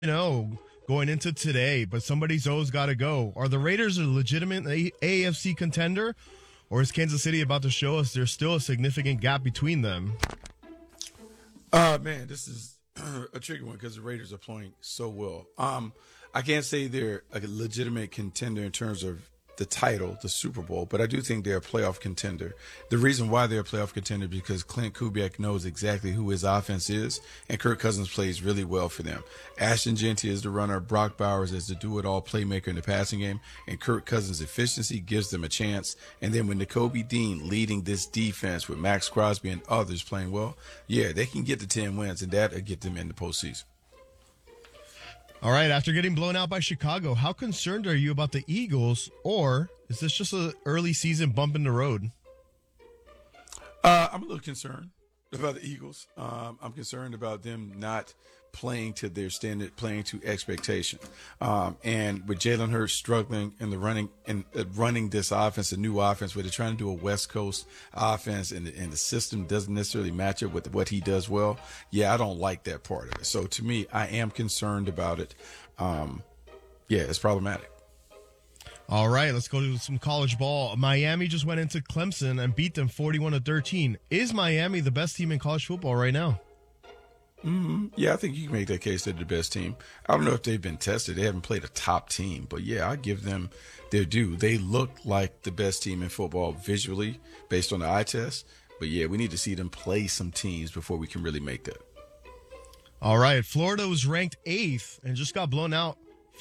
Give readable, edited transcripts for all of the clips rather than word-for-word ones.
going into today, but somebody's always got to go. Are the Raiders a legitimate AFC contender, or is Kansas City about to show us there's still a significant gap between them? Man, this is a tricky one because the Raiders are playing so well. I can't say they're a legitimate contender in terms of the title, the Super Bowl, but I do think they're a playoff contender. The reason why they're a playoff contender is because Clint Kubiak knows exactly who his offense is, and Kirk Cousins plays really well for them. Ashton Jeanty is the runner, Brock Bowers is the do-it-all playmaker in the passing game, and Kirk Cousins' efficiency gives them a chance. And then when Nakobe Dean leading this defense with Max Crosby and others playing well, yeah, they can get to 10 wins, and that'll get them in the postseason. All right, after getting blown out by Chicago, how concerned are you about the Eagles, or is this just an early season bump in the road? I'm a little concerned about the Eagles. I'm concerned about them not playing to their standard, playing to expectation. And with Jalen Hurts struggling in the running this offense, a new offense, where they're trying to do a West Coast offense, and the system doesn't necessarily match up with what he does well. Yeah, I don't like that part of it. So to me, I am concerned about it. Yeah, it's problematic. All right, let's go to some college ball. Miami just went into Clemson and beat them 41-13. Is Miami the best team in college football right now? Yeah, I think you can make that case they're the best team. I don't know if they've been tested. They haven't played a top team, but yeah, I give them their due. They look like the best team in football visually based on the eye test. But yeah, we need to see them play some teams before we can really make that. All right, Florida was ranked 8th and just got blown out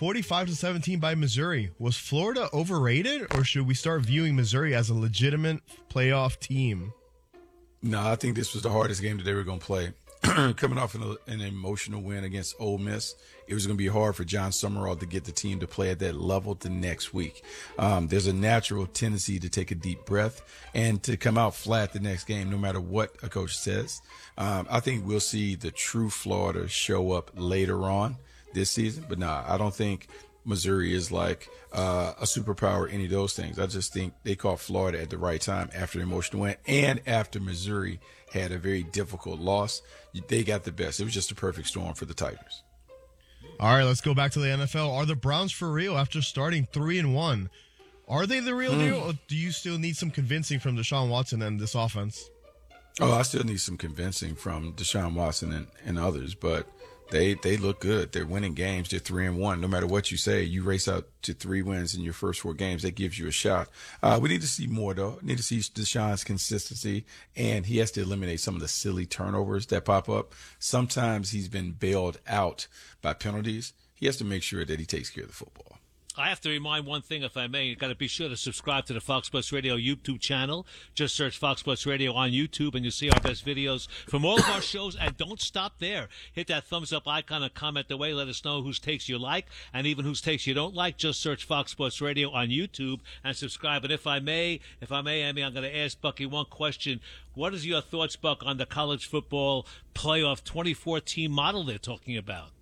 45-17 by Missouri. Was Florida overrated, or should we start viewing Missouri as a legitimate playoff team? No, I think this was the hardest game that they were going to play. Coming off an emotional win against Ole Miss, it was going to be hard for John Summerall to get the team to play at that level the next week. There's a natural tendency to take a deep breath and to come out flat the next game, no matter what a coach says. I think we'll see the true Florida show up later on this season. But nah, I don't think Missouri is like a superpower, any of those things. I just think they caught Florida at the right time after the emotional win and after Missouri had a very difficult loss. They got the best. It was just a perfect storm for the Tigers. All right, let's go back to the NFL. Are the Browns for real after starting 3-1? Are they the real deal, or do you still need some convincing from Deshaun Watson and this offense? Oh, I still need some convincing from Deshaun Watson and others, but they look good. They're winning games. They're 3-1. No matter what you say, you race out to 3 wins in your first 4 games. That gives you a shot. We need to see more, though. We need to see Deshaun's consistency, and he has to eliminate some of the silly turnovers that pop up. Sometimes he's been bailed out by penalties. He has to make sure that he takes care of the football. I have to remind one thing, if I may. You've got to be sure to subscribe to the Fox Sports Radio YouTube channel. Just search Fox Sports Radio on YouTube, and you'll see our best videos from all of our shows. And don't stop there. Hit that thumbs-up icon and comment away. Let us know whose takes you like and even whose takes you don't like. Just search Fox Sports Radio on YouTube and subscribe. And if I may, Amy, I'm going to ask Bucky one question. What is your thoughts, Buck, on the college football playoff 24-team model they're talking about?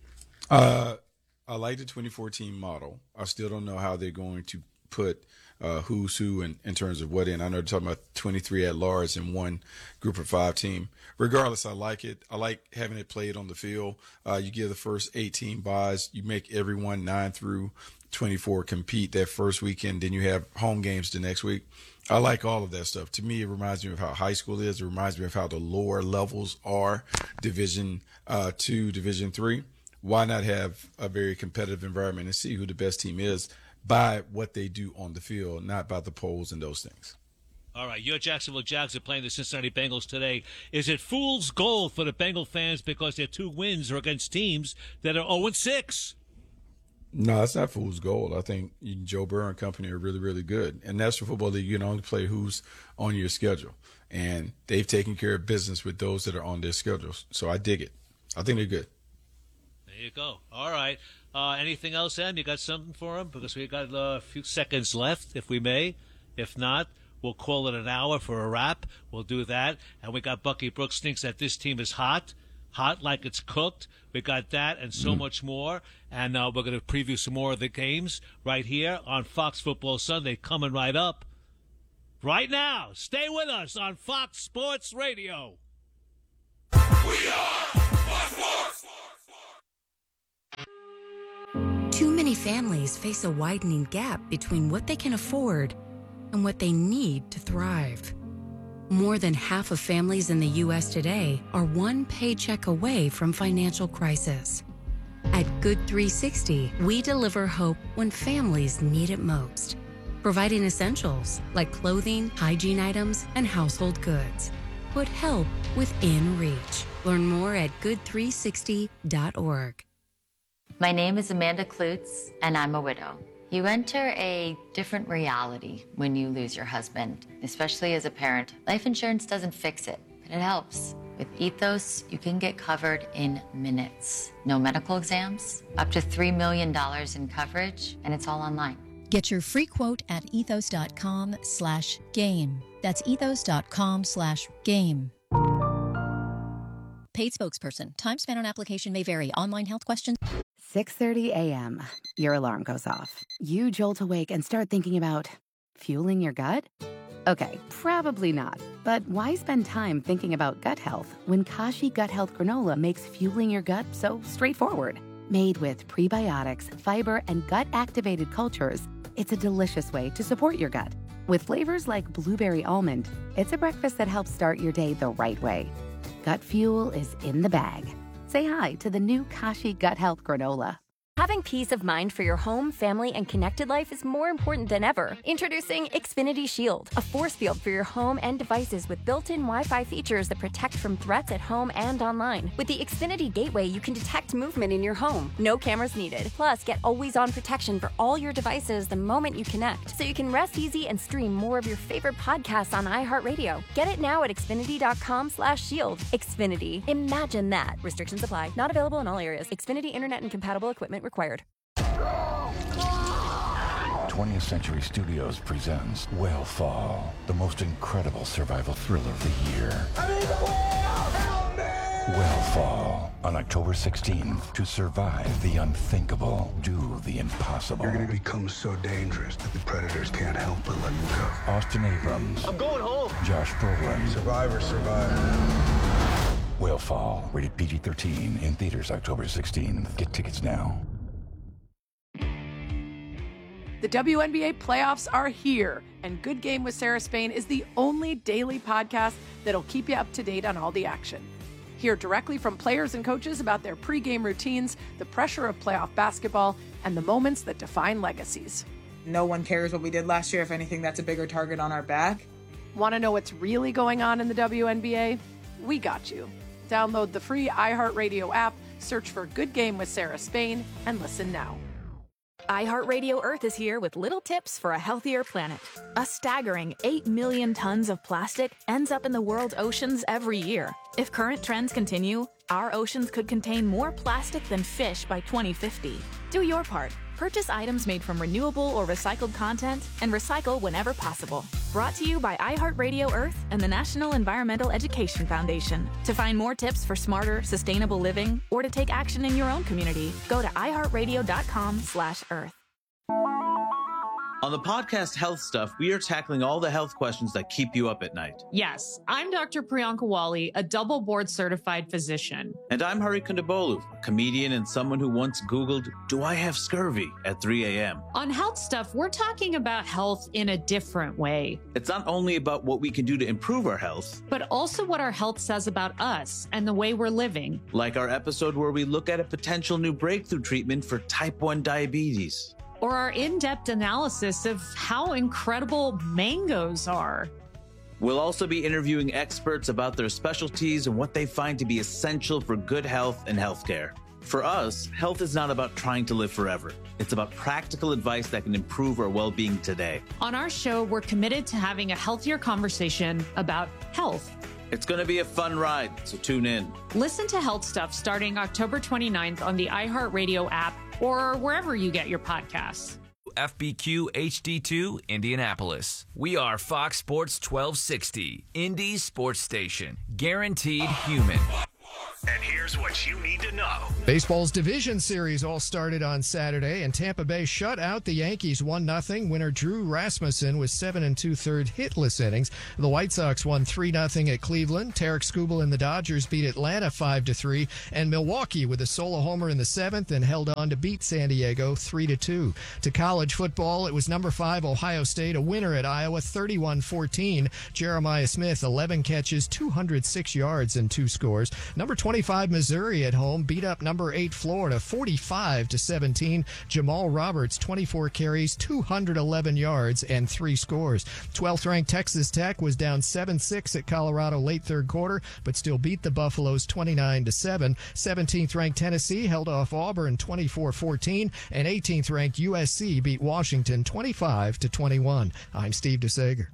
I like the 24-team model. I still don't know how they're going to put who's who in terms of what in. I know they're talking about 23 at large in one group of 5 team. Regardless, I like it. I like having it played on the field. You give the first 18 buys. You make everyone 9 through 24 compete that first weekend. Then you have home games the next week. I like all of that stuff. To me, it reminds me of how high school is. It reminds me of how the lower levels are, Division 2, Division 3. Why not have a very competitive environment and see who the best team is by what they do on the field, not by the polls and those things? All right, your Jacksonville Jags are playing the Cincinnati Bengals today. Is it fool's gold for the Bengal fans because their 2 wins are against teams that are 0-6? No, it's not fool's gold. I think Joe Burrow and company are really, really good. And National Football League, you can only play who's on your schedule. And they've taken care of business with those that are on their schedules. So I dig it. I think they're good. There you go. All right. Anything else, Em? You got something for him? Because we got a few seconds left, if we may. If not, we'll call it an hour for a wrap. We'll do that. And we got Bucky Brooks thinks that this team is hot like it's cooked. We got that and so much more. And we're going to preview some more of the games right here on Fox Football Sunday coming right up. Right now, stay with us on Fox Sports Radio. We are Fox Sports. many families face a widening gap between what they can afford and what they need to thrive. More than half of families in the U.S. today are one paycheck away from financial crisis. At Good 360, we deliver hope when families need it most, providing essentials like clothing, hygiene items, and household goods. Put help within reach. Learn more at good360.org. My name is Amanda Klutz, and I'm a widow. You enter a different reality when you lose your husband, especially as a parent. Life insurance doesn't fix it, but it helps. With Ethos, you can get covered in minutes. No medical exams, up to $3 million in coverage, and it's all online. Get your free quote at ethos.com/game. That's ethos.com/game. Paid spokesperson. Time spent on application may vary. Online health questions. 6:30 a.m. Your alarm goes off. You jolt awake and start thinking about fueling your gut? Okay, probably not. But why spend time thinking about gut health when Kashi Gut Health Granola makes fueling your gut so straightforward? Made with prebiotics, fiber, and gut-activated cultures, it's a delicious way to support your gut. With flavors like blueberry almond, it's a breakfast that helps start your day the right way. Gut fuel is in the bag. Say hi to the new Kashi Gut Health Granola. Having peace of mind for your home, family, and connected life is more important than ever. Introducing Xfinity Shield, a force field for your home and devices with built-in Wi-Fi features that protect from threats at home and online. With the Xfinity Gateway, you can detect movement in your home. No cameras needed. Plus, get always-on protection for all your devices the moment you connect, so you can rest easy and stream more of your favorite podcasts on iHeartRadio. Get it now at Xfinity.com/shield. Xfinity. Imagine that. Restrictions apply. Not available in all areas. Xfinity Internet and compatible equipment required. 20th Century Studios presents Whale the most incredible survival thriller of the year. Whale on October 16th. To survive the unthinkable, do the impossible. You're gonna become so dangerous that the predators can't help but let you go. Austin Abrams. I'm going home. Josh Brolin. Survivor. Whale, rated PG-13, in theaters October 16th. Get tickets now. The WNBA playoffs are here, and Good Game with Sarah Spain is the only daily podcast that'll keep you up to date on all the action. Hear directly from players and coaches about their pregame routines, the pressure of playoff basketball, and the moments that define legacies. No one cares what we did last year. If anything, that's a bigger target on our back. Want to know what's really going on in the WNBA? We got you. Download the free iHeartRadio app, search for Good Game with Sarah Spain, and listen now. iHeartRadio Earth is here with little tips for a healthier planet. A staggering 8 million tons of plastic ends up in the world's oceans every year. If current trends continue, our oceans could contain more plastic than fish by 2050. Do your part. Purchase items made from renewable or recycled content and recycle whenever possible. Brought to you by iHeartRadio Earth and the National Environmental Education Foundation. To find more tips for smarter, sustainable living or to take action in your own community, go to iHeartRadio.com/Earth. On the podcast Health Stuff, we are tackling all the health questions that keep you up at night. Yes, I'm Dr. Priyanka Wali, a double board certified physician. And I'm Hari Kondabolu, a comedian and someone who once Googled, "Do I have scurvy?" at 3 a.m. On Health Stuff, we're talking about health in a different way. It's not only about what we can do to improve our health, but also what our health says about us and the way we're living. Like our episode where we look at a potential new breakthrough treatment for type 1 diabetes. Or our in-depth analysis of how incredible mangoes are. We'll also be interviewing experts about their specialties and what they find to be essential for good health and healthcare. For us, health is not about trying to live forever. It's about practical advice that can improve our well-being today. On our show, we're committed to having a healthier conversation about health. It's going to be a fun ride, so tune in. Listen to Health Stuff starting October 29th on the iHeartRadio app or wherever you get your podcasts. FBQ HD2 Indianapolis. We are Fox Sports 1260, Indy Sports Station. Guaranteed human. And here's what you need to know. Baseball's division series all started on Saturday, and Tampa Bay shut out the Yankees 1-0. Winner Drew Rasmussen with 7 2/3 hitless innings. The White Sox won 3-0 at Cleveland. Tarek Skubal and the Dodgers beat Atlanta 5-3, and Milwaukee with a solo homer in the 7th and held on to beat San Diego 3-2. To college football, it was number 5 Ohio State, a winner at Iowa 31-14. Jeremiah Smith 11 catches, 206 yards and 2 scores. Number 25 Missouri at home beat up number 8 Florida 45-17. Jamal Roberts 24 carries, 211 yards and 3 scores. 12th ranked Texas Tech was down 7-6 at Colorado late third quarter, but still beat the Buffaloes 29-7. 17th ranked Tennessee held off Auburn 24-14, and 18th ranked USC beat Washington 25-21. I'm Steve DeSager.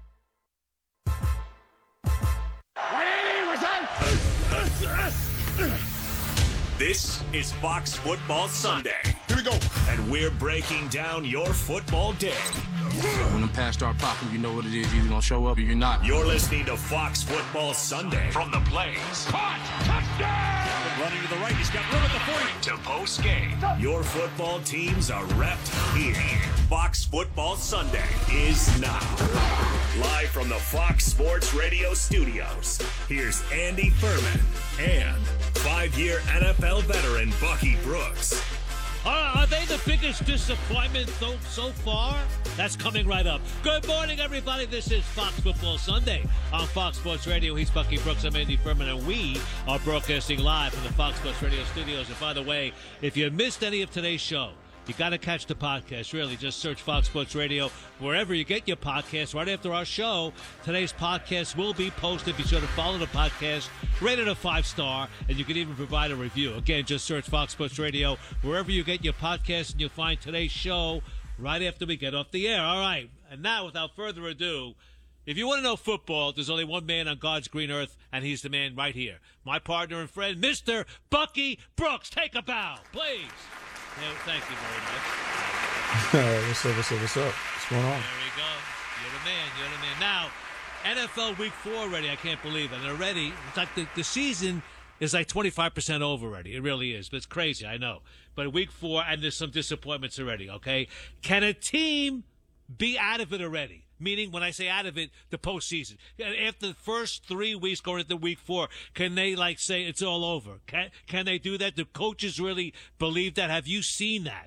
This is Fox Football Sunday. Here we go. And we're breaking down your football day. When the pass start popping, you know what it is. You're going to show up or you're not. You're listening to Fox Football Sunday. From the plays. Caught! Touchdown! Running to the right. He's got room at the 40. To post game. Your football teams are repped here. Fox Football Sunday is now. Live from the Fox Sports Radio studios. Here's Andy Furman and 5-year NFL veteran Bucky Brooks. Are they the biggest disappointment so far? That's coming right up. Good morning, everybody. This is Fox Football Sunday on Fox Sports Radio. He's Bucky Brooks. I'm Andy Furman, and we are broadcasting live from the Fox Sports Radio studios. And by the way, if you missed any of today's show, you got to catch the podcast. Really, just search Fox Sports Radio wherever you get your podcasts. Right after our show, today's podcast will be posted. Be sure to follow the podcast, rate it a 5-star, and you can even provide a review. Again, just search Fox Sports Radio wherever you get your podcasts, and you'll find today's show right after we get off the air. All right, and now, without further ado, if you want to know football, there's only one man on God's green earth, and he's the man right here. My partner and friend, Mr. Bucky Brooks. Take a bow, please. Yeah, thank you very much. What's up? What's going on? There we go. You're the man. Now, NFL Week 4 already. I can't believe it. And already, it's like the season is like 25% over already. It really is. But it's crazy, I know. But Week 4, and there's some disappointments already, okay? Can a team be out of it already? Meaning, when I say out of it, the postseason. After the first 3 weeks going into Week 4, can they, say it's all over? Can they do that? Do coaches really believe that? Have you seen that?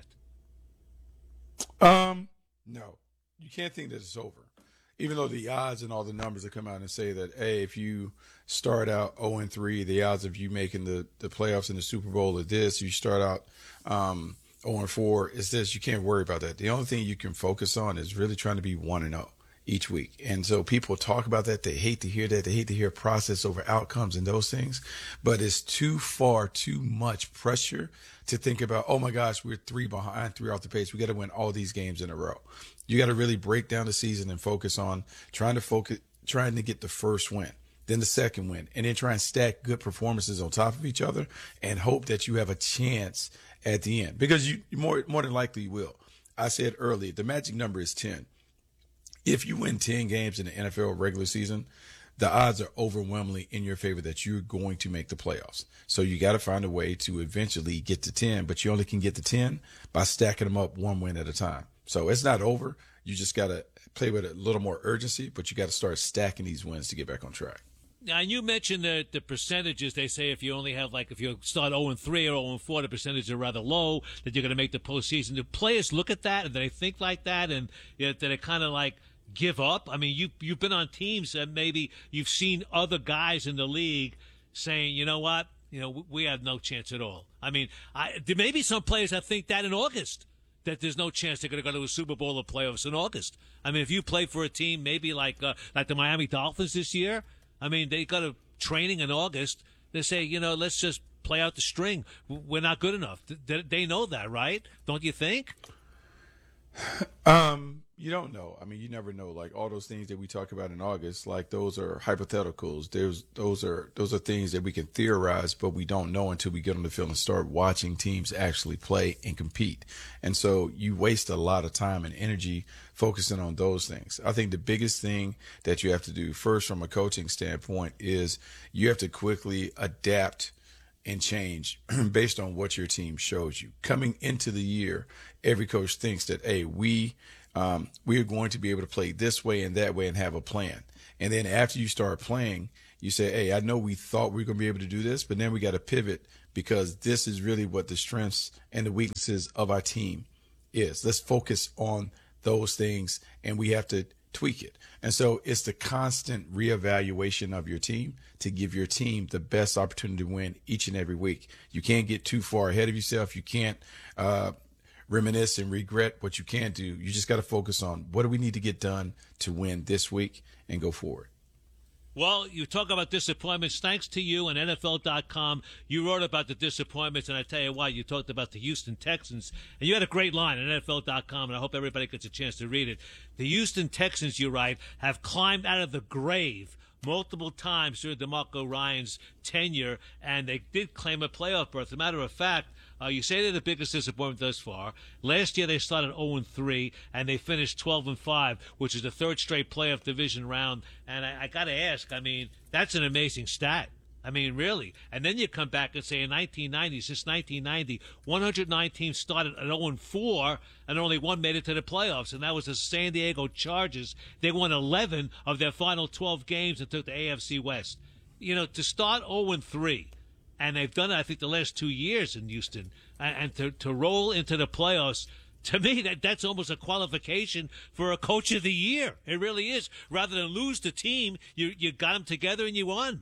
No. You can't think that it's over. Even though the odds and all the numbers that come out and say that, hey, if you start out 0-3, the odds of you making the playoffs in the Super Bowl are this. You start out 0-4 is this. You can't worry about that. The only thing you can focus on is really trying to be 1-0. Each week. And so people talk about that. They hate to hear that. They hate to hear process over outcomes and those things. But it's too much pressure to think about, oh my gosh, we're 3 behind, 3 off the pace. We got to win all these games in a row. You got to really break down the season and focus on trying to get the first win, then the second win, and then try and stack good performances on top of each other and hope that you have a chance at the end, because you more than likely you will. I said earlier, the magic number is 10. If you win 10 games in the NFL regular season, the odds are overwhelmingly in your favor that you're going to make the playoffs. So you got to find a way to eventually get to 10, but you only can get to 10 by stacking them up 1 win at a time. So it's not over. You just got to play with a little more urgency, but you got to start stacking these wins to get back on track. Now, and you mentioned the percentages. They say if you only have, if you start 0-3 or 0-4, the percentages are rather low, that you're going to make the postseason. Do players look at that, and do they think like that, and do they kind of give up? I mean, you've been on teams that maybe you've seen other guys in the league saying, you know what, we have no chance at all. I mean, there may be some players that think that in August, that there's no chance they're going to go to a Super Bowl or playoffs in August. I mean, if you play for a team maybe like the Miami Dolphins this year, I mean, they got a training in August. They say, let's just play out the string. We're not good enough. They know that, right? Don't you think? You don't know. I mean, you never know. All those things that we talk about in August, those are hypotheticals. Those are things that we can theorize, but we don't know until we get on the field and start watching teams actually play and compete. And so you waste a lot of time and energy focusing on those things. I think the biggest thing that you have to do first from a coaching standpoint is you have to quickly adapt and change based on what your team shows you. Coming into the year, every coach thinks that, hey, we are going to be able to play this way and that way and have a plan. And then after you start playing, you say, hey, I know we thought we were going to be able to do this, but then we got to pivot because this is really what the strengths and the weaknesses of our team is. Let's focus on those things, and we have to tweak it. And so it's the constant reevaluation of your team to give your team the best opportunity to win each and every week. You can't get too far ahead of yourself. You can't reminisce and regret what you can't do. You just got to focus on what do we need to get done to win this week and go forward. Well, you talk about disappointments. Thanks to you and NFL.com, you wrote about the disappointments, and I tell you what, you talked about the Houston Texans, and you had a great line on NFL.com, and I hope everybody gets a chance to read it. The Houston Texans, you write, have climbed out of the grave multiple times during DeMarco Ryan's tenure, and they did claim a playoff berth. As a matter of fact, you say they're the biggest disappointment thus far. Last year they started 0-3, and they finished 12-5, which is the third straight playoff division round. And I got to ask, I mean, that's an amazing stat. I mean, really. And then you come back and say in 1990, since 1990, 109 teams started at 0-4, and only one made it to the playoffs, and that was the San Diego Chargers. They won 11 of their final 12 games and took the AFC West. You know, to start 0-3, and they've done it, I think, the last 2 years in Houston, and to roll into the playoffs, to me, that's almost a qualification for a coach of the year. It really is. Rather than lose the team, you got them together and you won.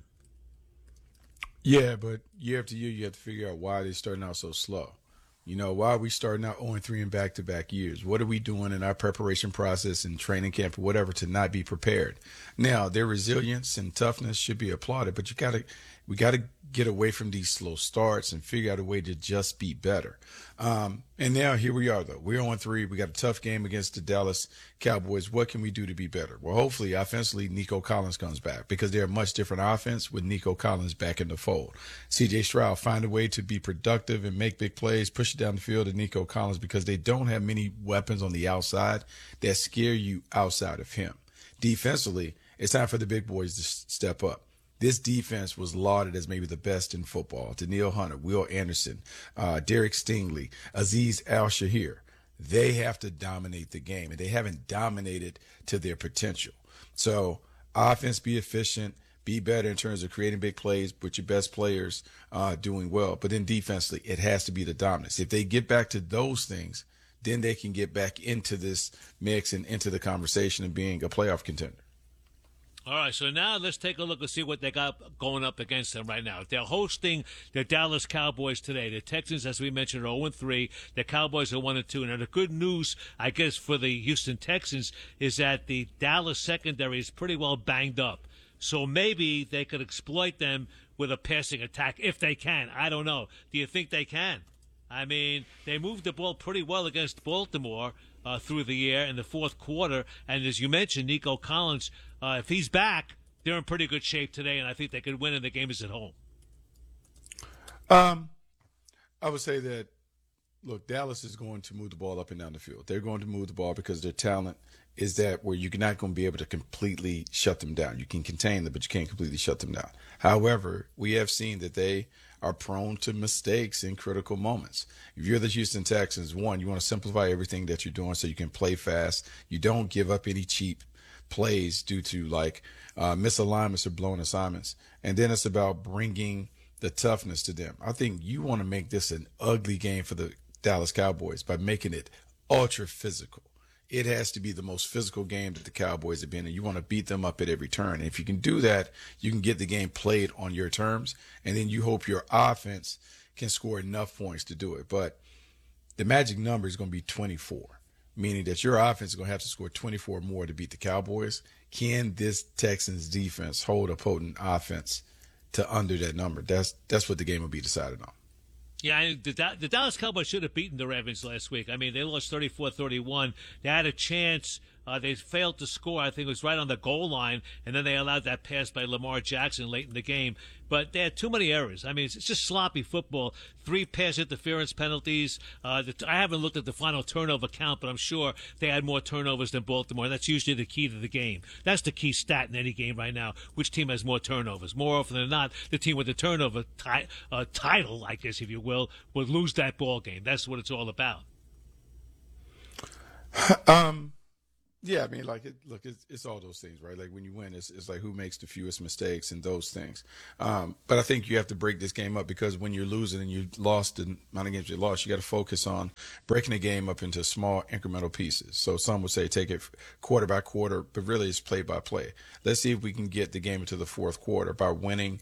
Yeah, but year after year, you have to figure out why they're starting out so slow. You know, why are we starting out 0-3 in back-to-back years? What are we doing in our preparation process and training camp or whatever to not be prepared? Now, their resilience and toughness should be applauded, but we got to get away from these slow starts and figure out a way to just be better. And now here we are, though. We're 0-3. We got a tough game against the Dallas Cowboys. What can we do to be better? Well, hopefully, offensively, Nico Collins comes back because they're a much different offense with Nico Collins back in the fold. C.J. Stroud find a way to be productive and make big plays, push it down the field to Nico Collins because they don't have many weapons on the outside that scare you outside of him. Defensively, it's time for the big boys to step up. This defense was lauded as maybe the best in football. Danielle Hunter, Will Anderson, Derek Stingley, Azeez Al-Shahir. They have to dominate the game, and they haven't dominated to their potential. So offense, be efficient, be better in terms of creating big plays with your best players doing well. But then defensively, it has to be the dominance. If they get back to those things, then they can get back into this mix and into the conversation of being a playoff contender. All right, so now let's take a look and see what they got going up against them right now. They're hosting the Dallas Cowboys today. The Texans, as we mentioned, are 0-3. The Cowboys are 1-2. Now, the good news, I guess, for the Houston Texans is that the Dallas secondary is pretty well banged up. So maybe they could exploit them with a passing attack if they can. I don't know. Do you think they can? I mean, they moved the ball pretty well against Baltimore through the year in the fourth quarter. And as you mentioned, Nico Collins, if he's back, they're in pretty good shape today, and I think they could win, and the game is at home. I would say that, look, Dallas is going to move the ball up and down the field. They're going to move the ball because their talent is that where you're not going to be able to completely shut them down. You can contain them, but you can't completely shut them down. However, we have seen that they are prone to mistakes in critical moments. If you're the Houston Texans, one, you want to simplify everything that you're doing so you can play fast. You don't give up any cheap plays due to misalignments or blown assignments. And then it's about bringing the toughness to them. I think you want to make this an ugly game for the Dallas Cowboys by making it ultra physical. It has to be the most physical game that the Cowboys have been in. You want to beat them up at every turn. And if you can do that, you can get the game played on your terms. And then you hope your offense can score enough points to do it. But the magic number is going to be 24, meaning that your offense is going to have to score 24 more to beat the Cowboys. Can this Texans defense hold a potent offense to under that number? That's what the game will be decided on. Yeah, the Dallas Cowboys should have beaten the Ravens last week. I mean, they lost 34-31. They had a chance They failed to score. I think it was right on the goal line, and then they allowed that pass by Lamar Jackson late in the game. But they had too many errors. I mean, it's just sloppy football. 3 pass interference penalties. I haven't looked at the final turnover count, but I'm sure they had more turnovers than Baltimore. And that's usually the key to the game. That's the key stat in any game right now. Which team has more turnovers? More often than not, the team with the turnover title, I guess, if you will lose that ball game. That's what it's all about. Yeah, I mean, it's all those things, right? Like when you win, it's like who makes the fewest mistakes and those things. But I think you have to break this game up, because when you're losing and you lost the amount of games you lost, you got to focus on breaking the game up into small incremental pieces. So some would say take it quarter by quarter, but really it's play by play. Let's see if we can get the game into the fourth quarter by winning,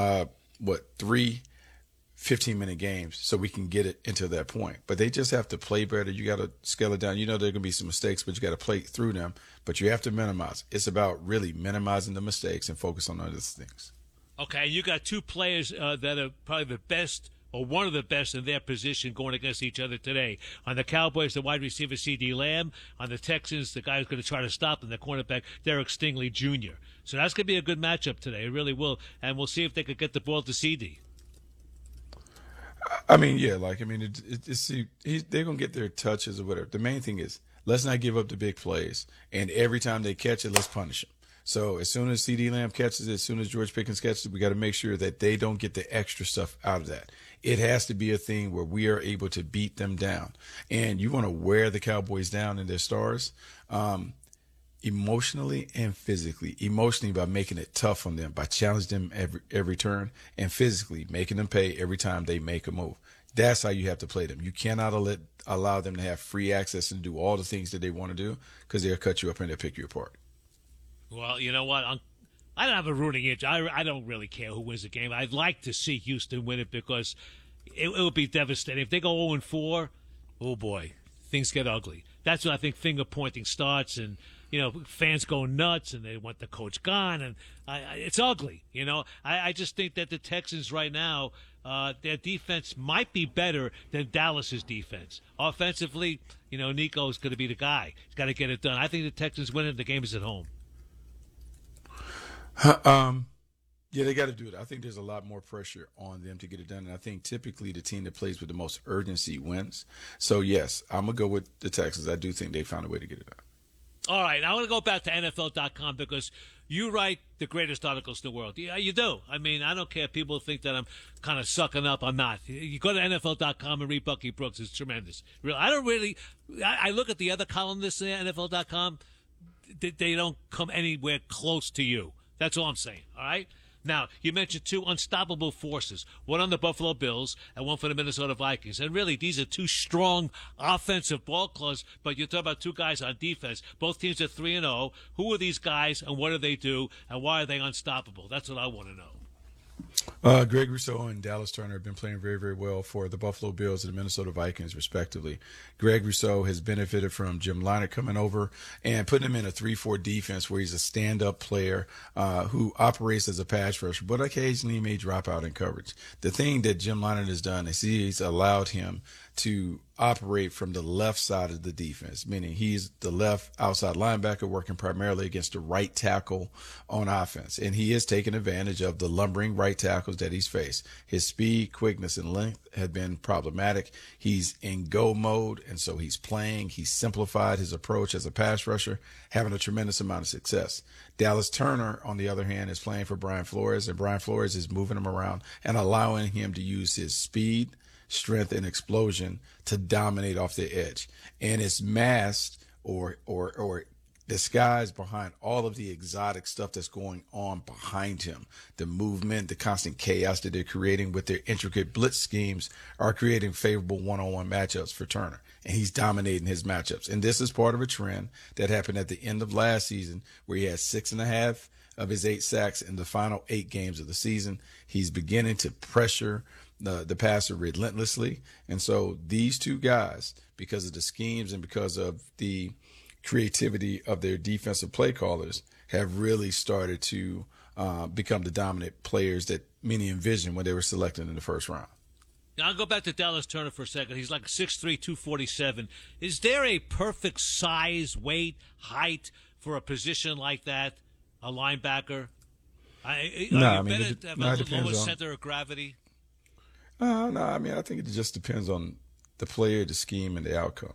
3 15-minute games, so we can get it into that point. But they just have to play better. You got to scale it down. You know there are going to be some mistakes, but you got to play through them. But you have to minimize. It's about really minimizing the mistakes and focus on other things. Okay, you got 2 players that are probably the best, or one of the best in their position, going against each other today. On the Cowboys, the wide receiver CeeDee Lamb. On the Texans, the guy who's going to try to stop them, the cornerback Derek Stingley Jr. So that's going to be a good matchup today. It really will. And we'll see if they could get the ball to CD. I mean, yeah, they're going to get their touches or whatever. The main thing is, let's not give up the big plays. And every time they catch it, let's punish them. So as soon as CeeDee Lamb catches it, as soon as George Pickens catches it, we got to make sure that they don't get the extra stuff out of that. It has to be a thing where we are able to beat them down. And you want to wear the Cowboys down and their stars, emotionally and physically. Emotionally by making it tough on them, by challenging them every turn, and physically making them pay every time they make a move. That's how you have to play them. You cannot allow them to have free access and do all the things that they want to do, because they'll cut you up and they'll pick you apart. Well, you know what? I don't have a rooting interest. I don't really care who wins the game. I'd like to see Houston win it, because it would be devastating. If they go 0-4, oh boy, things get ugly. That's when I think finger pointing starts, and fans go nuts, and they want the coach gone, and it's ugly. I just think that the Texans right now, their defense might be better than Dallas's defense. Offensively, Nico's going to be the guy. He's got to get it done. I think the Texans win it. The game is at home. Yeah, they got to do it. I think there's a lot more pressure on them to get it done. And I think typically the team that plays with the most urgency wins. So, yes, I'm going to go with the Texans. I do think they found a way to get it done. All right, I want to go back to NFL.com, because you write the greatest articles in the world. Yeah, you do. I mean, I don't care if people think that I'm kind of sucking up. I'm not. You go to NFL.com and read Bucky Brooks. It's tremendous. I look at the other columnists in NFL.com. They don't come anywhere close to you. That's all I'm saying, all right? Now, you mentioned 2 unstoppable forces, one on the Buffalo Bills and one for the Minnesota Vikings. And really, these are 2 strong offensive ball clubs, but you're talking about 2 guys on defense. Both teams are 3-0. Who are these guys, and what do they do, and why are they unstoppable? That's what I want to know. Greg Rousseau and Dallas Turner have been playing very, very well for the Buffalo Bills and the Minnesota Vikings, respectively. Greg Rousseau has benefited from Jim Leinart coming over and putting him in a 3-4 defense where he's a stand-up player who operates as a pass rusher, but occasionally may drop out in coverage. The thing that Jim Leinart has done is he's allowed him to operate from the left side of the defense, meaning he's the left outside linebacker working primarily against the right tackle on offense. And he is taking advantage of the lumbering right tackles that he's faced. His speed, quickness, and length have been problematic. He's in go mode, and so he's playing. He's simplified his approach as a pass rusher, having a tremendous amount of success. Dallas Turner, on the other hand, is playing for Brian Flores, and Brian Flores is moving him around and allowing him to use his speed, strength, and explosion to dominate off the edge. And it's masked or disguised behind all of the exotic stuff that's going on behind him. The movement, the constant chaos that they're creating with their intricate blitz schemes are creating favorable one-on-one matchups for Turner. And he's dominating his matchups. And this is part of a trend that happened at the end of last season where he had 6.5 of his 8 sacks in the final 8 games of the season. He's beginning to pressure the passer relentlessly. And so these 2 guys, because of the schemes and because of the creativity of their defensive play callers, have really started to become the dominant players that many envisioned when they were selected in the first round. Now, I'll go back to Dallas Turner for a second. He's like 6'3", 247. Is there a perfect size, weight, height for a position like that, a linebacker? It depends lower on center of gravity? No, I mean, I think it just depends on the player, the scheme, and the outcome.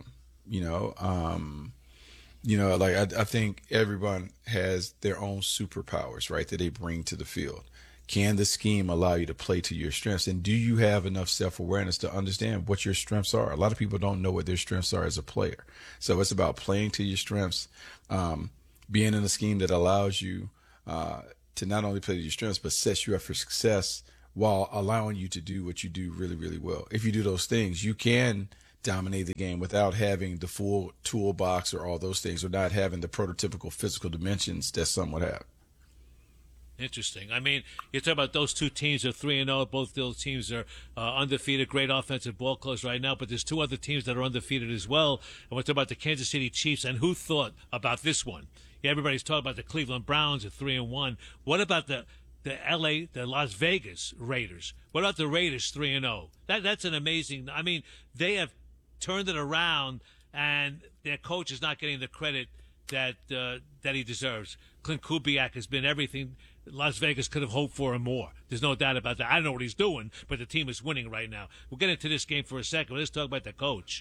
I think everyone has their own superpowers, right, that they bring to the field. Can the scheme allow you to play to your strengths? And do you have enough self-awareness to understand what your strengths are? A lot of people don't know what their strengths are as a player. So it's about playing to your strengths, being in a scheme that allows you to not only play to your strengths, but sets you up for success while allowing you to do what you do really, really well. If you do those things, you can dominate the game without having the full toolbox or all those things, or not having the prototypical physical dimensions that some would have. Interesting. I mean, you talk about those two teams are 3-0. Both those teams are undefeated, great offensive ball clubs right now. But there's two other teams that are undefeated as well. And we're talking about the Kansas City Chiefs. And who thought about this one? Yeah, everybody's talking about the Cleveland Browns at 3-1. What about the Las Vegas Raiders? What about the Raiders 3-0? That's an amazing. I mean, they have turned it around, and their coach is not getting the credit that he deserves. Clint Kubiak has been everything Las Vegas could have hoped for and more. There's no doubt about that. I don't know what he's doing, but the team is winning right now. We'll get into this game for a second. Let's talk about the coach.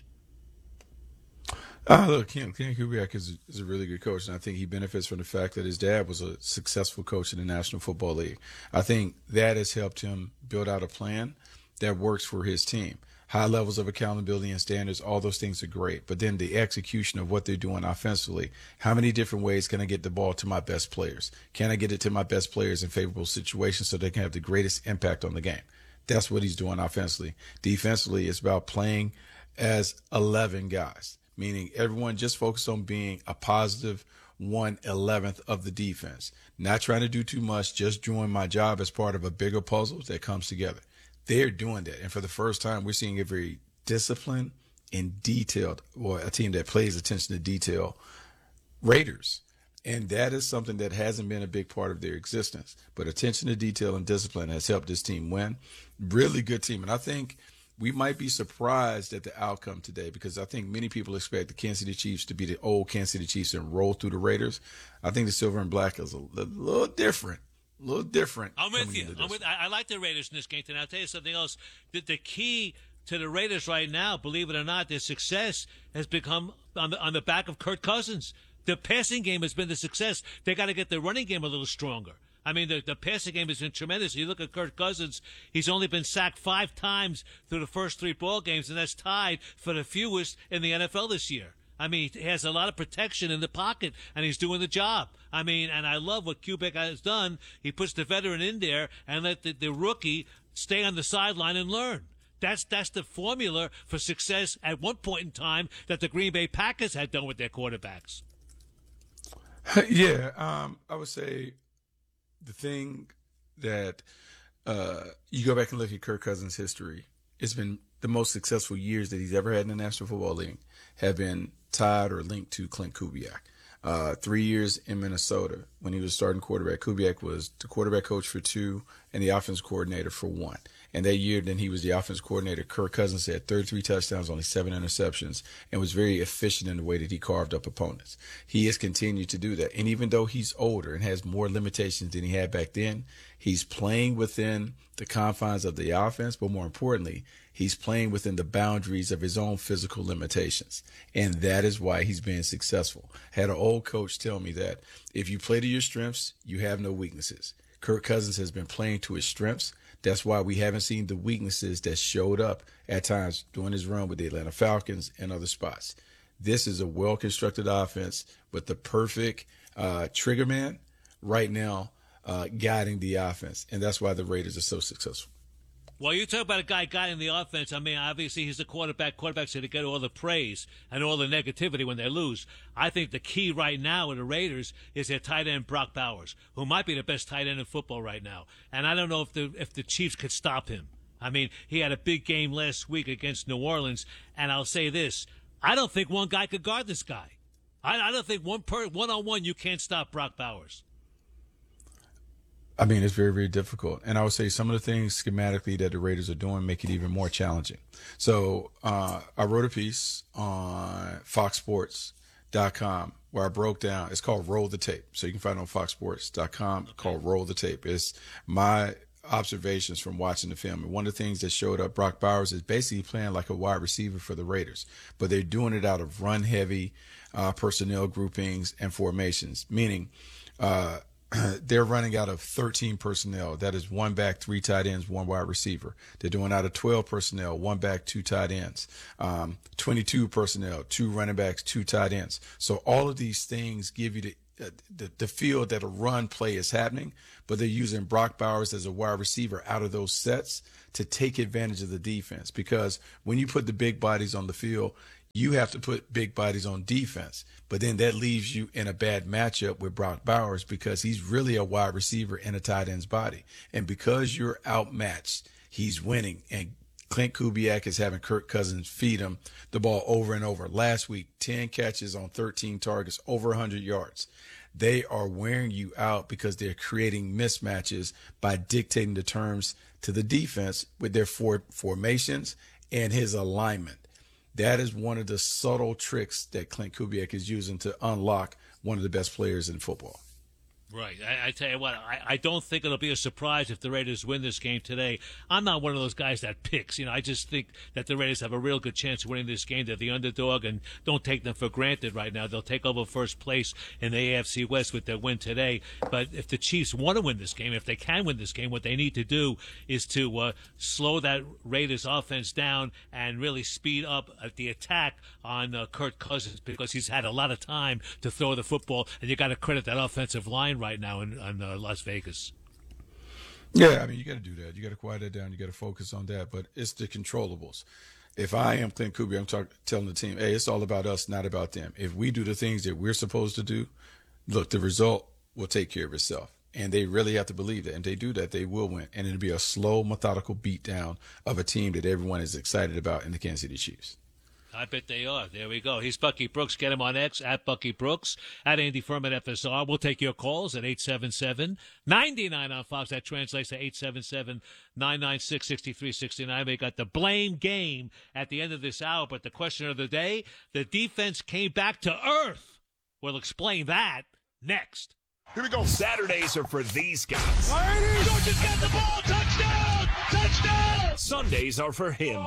Look, Clint Kubiak is a really good coach, and I think he benefits from the fact that his dad was a successful coach in the National Football League. I think that has helped him build out a plan that works for his team. High levels of accountability and standards, all those things are great. But then the execution of what they're doing offensively, how many different ways can I get the ball to my best players? Can I get it to my best players in favorable situations so they can have the greatest impact on the game? That's what he's doing offensively. Defensively, it's about playing as 11 guys, meaning everyone just focused on being a positive 1/11th of the defense. Not trying to do too much, just doing my job as part of a bigger puzzle that comes together. They're doing that. And for the first time, we're seeing a very disciplined and detailed, or a team that pays attention to detail, Raiders. And that is something that hasn't been a big part of their existence. But attention to detail and discipline has helped this team win. Really good team. And I think we might be surprised at the outcome today, because I think many people expect the Kansas City Chiefs to be the old Kansas City Chiefs and roll through the Raiders. I think the silver and black is a little different. A little different. I'm with you. I like the Raiders in this game tonight. I'll tell you something else. The key to the Raiders right now, believe it or not, their success has become on the back of Kirk Cousins. The passing game has been the success. They got to get the running game a little stronger. I mean, the passing game has been tremendous. You look at Kirk Cousins, he's only been sacked 5 times through the first 3 ball games, and that's tied for the fewest in the NFL this year. I mean, he has a lot of protection in the pocket, and he's doing the job. I mean, and I love what Kubiak has done. He puts the veteran in there and let the rookie stay on the sideline and learn. That's the formula for success at one point in time that the Green Bay Packers had done with their quarterbacks. Yeah, I would say the thing that you go back and look at Kirk Cousins' history, it's been the most successful years that he's ever had in the National Football League have been tied or linked to Clint Kubiak. 3 years in Minnesota when he was starting quarterback. Kubiak was the quarterback coach for 2 and the offense coordinator for 1. And that year, then he was the offense coordinator. Kirk Cousins had 33 touchdowns, only 7 interceptions, and was very efficient in the way that he carved up opponents. He has continued to do that. And even though he's older and has more limitations than he had back then, he's playing within the confines of the offense, but more importantly, he's playing within the boundaries of his own physical limitations. And that is why he's been successful. Had an old coach tell me that if you play to your strengths, you have no weaknesses. Kirk Cousins has been playing to his strengths. That's why we haven't seen the weaknesses that showed up at times during his run with the Atlanta Falcons and other spots. This is a well-constructed offense with the perfect trigger man right now guiding the offense. And that's why the Raiders are so successful. Well, you talk about a guy guiding the offense. I mean, obviously he's a quarterback. Quarterbacks are to get all the praise and all the negativity when they lose. I think the key right now with the Raiders is their tight end Brock Bowers, who might be the best tight end in football right now. And I don't know if the Chiefs could stop him. I mean, he had a big game last week against New Orleans, and I'll say this: I don't think one guy could guard this guy. I don't think one-on-one you can't stop Brock Bowers. I mean, it's very, very difficult. And I would say some of the things schematically that the Raiders are doing make it even more challenging. So I wrote a piece on foxsports.com where I broke down, it's called Roll the Tape. So you can find it on foxsports.com called Roll the Tape. It's my observations from watching the film. And one of the things that showed up, Brock Bowers is basically playing like a wide receiver for the Raiders, but they're doing it out of run-heavy personnel groupings and formations, meaning they're running out of 13 personnel. That is 1 back, 3 tight ends, 1 wide receiver. They're doing out of 12 personnel, 1 back, 2 tight ends. 22 personnel, 2 running backs, 2 tight ends. So all of these things give you the feel that a run play is happening, but they're using Brock Bowers as a wide receiver out of those sets to take advantage of the defense. Because when you put the big bodies on the field, you have to put big bodies on defense, but then that leaves you in a bad matchup with Brock Bowers because he's really a wide receiver in a tight end's body. And because you're outmatched, he's winning. And Clint Kubiak is having Kirk Cousins feed him the ball over and over. Last week, 10 catches on 13 targets, over 100 yards. They are wearing you out because they're creating mismatches by dictating the terms to the defense with their formations and his alignment. That is one of the subtle tricks that Clint Kubiak is using to unlock one of the best players in football. Right. I tell you what, I don't think it'll be a surprise if the Raiders win this game today. I'm not one of those guys that picks. I just think that the Raiders have a real good chance of winning this game. They're the underdog, and don't take them for granted right now. They'll take over first place in the AFC West with their win today. But if the Chiefs want to win this game, if they can win this game, what they need to do is to slow that Raiders offense down and really speed up the attack on Kirk Cousins, because he's had a lot of time to throw the football, and you got to credit that offensive line right now in Las Vegas. Yeah, I mean, you got to do that. You got to quiet that down. You got to focus on that. But it's the controllables. If I am Clint Kubiak, I'm telling the team, hey, it's all about us, not about them. If we do the things that we're supposed to do, look, the result will take care of itself. And they really have to believe that. And they do that, they will win. And it'll be a slow, methodical beatdown of a team that everyone is excited about in the Kansas City Chiefs. I bet they are. There we go. He's Bucky Brooks. Get him on X, at Bucky Brooks, at Andy Furman FSR. We'll take your calls at 877-99 on Fox. That translates to 877-996-6369. We got the blame game at the end of this hour, but the question of the day, the defense came back to earth. We'll explain that next. Here we go. Saturdays are for these guys. Georgia's got the ball. Touchdown! Touchdown! Sundays are for him.